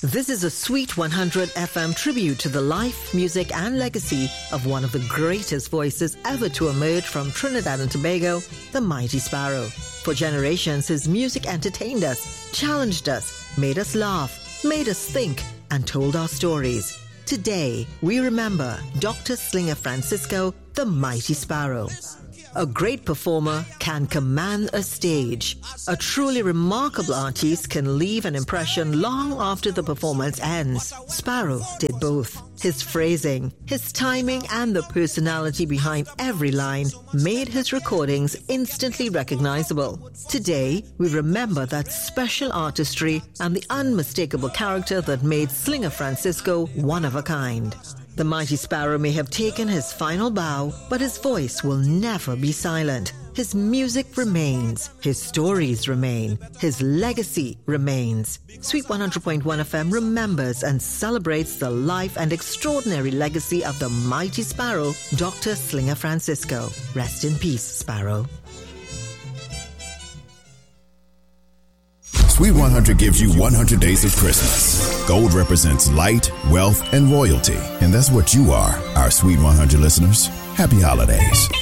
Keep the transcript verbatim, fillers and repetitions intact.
This is a Sweet one hundred F M tribute to the life, music and legacy of one of the greatest voices ever to emerge from Trinidad and Tobago, the Mighty Sparrow. For generations, his music entertained us, challenged us, made us laugh, made us think, and told our stories. Today, we remember Doctor Slinger Francisco, the Mighty Sparrow. A great performer can command a stage. A truly remarkable artist can leave an impression long after the performance ends. Sparrow did both. His phrasing, his timing, and the personality behind every line made his recordings instantly recognizable. Today, we remember that special artistry and the unmistakable character that made Slinger Francisco one of a kind. The Mighty Sparrow may have taken his final bow, but his voice will never be silent. His music remains, his stories remain, his legacy remains. Sweet one hundred point one F M remembers and celebrates the life and extraordinary legacy of the Mighty Sparrow, Doctor Slinger Francisco. Rest in peace, Sparrow. Sweet one hundred gives you one hundred days of Christmas. Gold represents light, wealth, and royalty. And that's what you are, our Sweet one hundred listeners. Happy holidays.